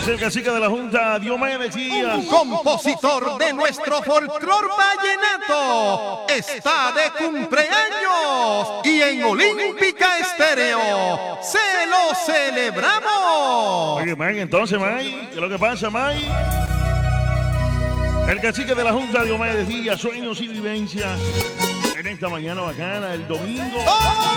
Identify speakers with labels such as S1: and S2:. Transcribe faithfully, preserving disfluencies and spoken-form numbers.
S1: Dice el cacique de la Junta, Diomedes Díaz.
S2: Un compositor de nuestro folclor vallenato está de cumpleaños y en Olímpica Estéreo se lo celebramos.
S1: Oye, May, entonces, May, ¿qué es lo que pasa, May? El cacique de la Junta, Diomedes Díaz, sueños y vivencias en esta mañana bacana, el domingo.
S2: ¡Oh!